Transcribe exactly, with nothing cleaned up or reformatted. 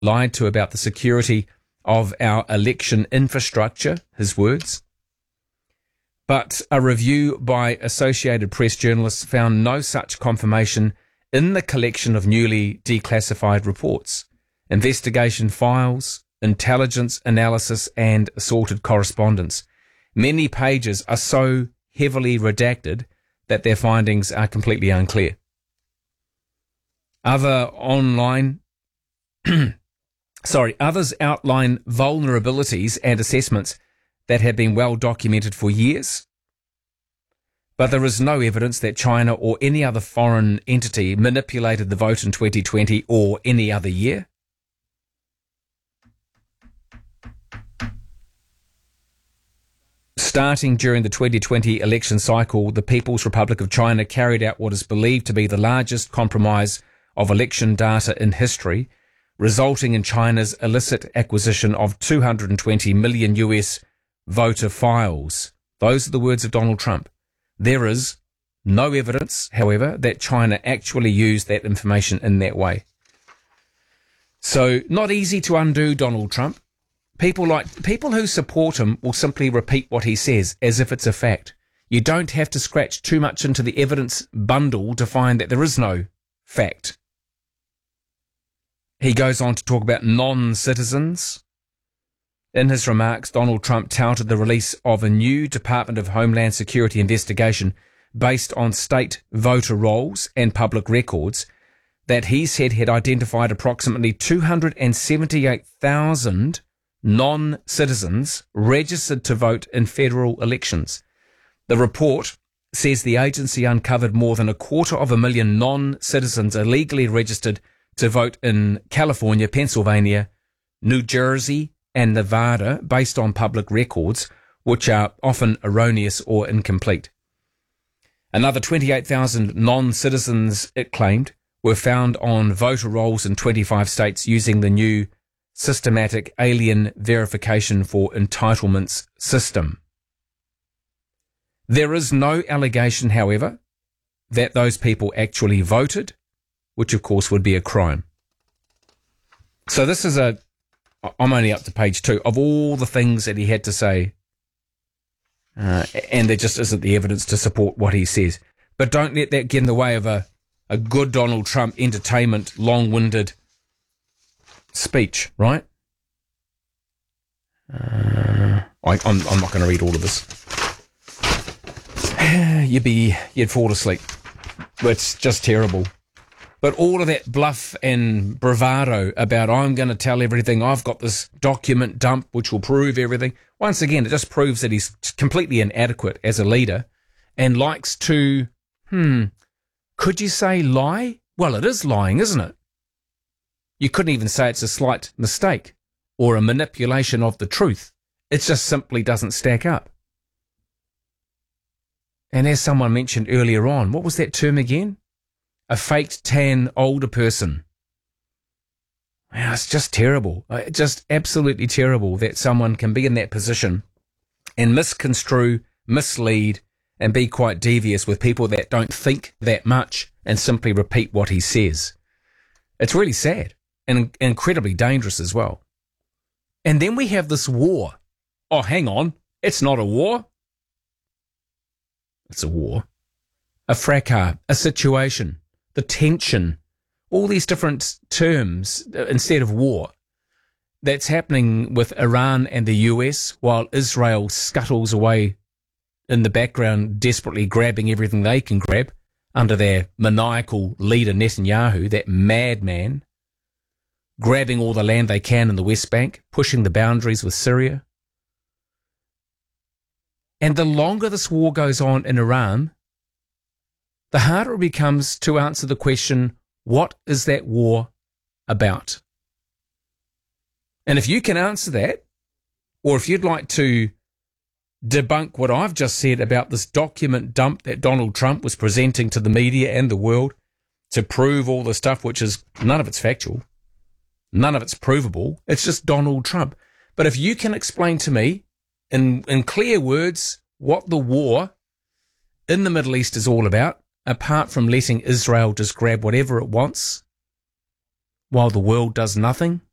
lied to about the security of our election infrastructure, his words. But a review by Associated Press journalists found no such confirmation in the collection of newly declassified reports, investigation files, intelligence analysis, and assorted correspondence. Many pages are so heavily redacted that their findings are completely unclear. Other online, sorry, others outline vulnerabilities and assessments that have been well documented for years, but there is no evidence that China or any other foreign entity manipulated the vote in twenty twenty or any other year. Starting during the twenty twenty election cycle, the People's Republic of China carried out what is believed to be the largest compromise of election data in history, resulting in China's illicit acquisition of two hundred twenty million U S voter files. Those are the words of Donald Trump. There is no evidence, however, that China actually used that information in that way. So, not easy to undo Donald Trump. People like people who support him will simply repeat what he says as if it's a fact. You don't have to scratch too much into the evidence bundle to find that there is no fact. He goes on to talk about non-citizens. In his remarks, Donald Trump touted the release of a new Department of Homeland Security investigation based on state voter rolls and public records that he said had identified approximately two hundred seventy-eight thousand non-citizens registered to vote in federal elections. The report says the agency uncovered more than a quarter of a million non-citizens illegally registered to vote in California, Pennsylvania, New Jersey, and Nevada based on public records, which are often erroneous or incomplete. Another twenty-eight thousand non-citizens, it claimed, were found on voter rolls in twenty-five states using the new Systematic Alien Verification for Entitlements system. There is no allegation, however, that those people actually voted, which of course would be a crime. So this is a, I'm only up to page two, of all the things that he had to say, uh, and there just isn't the evidence to support what he says. But don't let that get in the way of a, a good Donald Trump entertainment, long-winded speech, right? Uh, I, I'm, I'm not going to read all of this. You'd be, you'd fall asleep. It's just terrible. But all of that bluff and bravado about I'm going to tell everything, I've got this document dump which will prove everything. Once again, it just proves that he's completely inadequate as a leader and likes to, hmm, could you say lie? Well, it is lying, isn't it? You couldn't even say it's a slight mistake or a manipulation of the truth. It just simply doesn't stack up. And as someone mentioned earlier on, what was that term again? A faked tan older person. Wow, it's just terrible. Just absolutely terrible that someone can be in that position and misconstrue, mislead, and be quite devious with people that don't think that much and simply repeat what he says. It's really sad and incredibly dangerous as well. And then we have this war. Oh, hang on. It's not a war. It's a war. A fracas, a situation, the tension, all these different terms instead of war that's happening with Iran and the U S while Israel scuttles away in the background, desperately grabbing everything they can grab under their maniacal leader Netanyahu, that madman, grabbing all the land they can in the West Bank, pushing the boundaries with Syria. And the longer this war goes on in Iran, the harder it becomes to answer the question, what is that war about? And if you can answer that, or if you'd like to debunk what I've just said about this document dump that Donald Trump was presenting to the media and the world to prove all the stuff, which is none of it's factual, none of it's provable, it's just Donald Trump. But if you can explain to me in, in clear words what the war in the Middle East is all about, apart from letting Israel just grab whatever it wants while the world does nothing,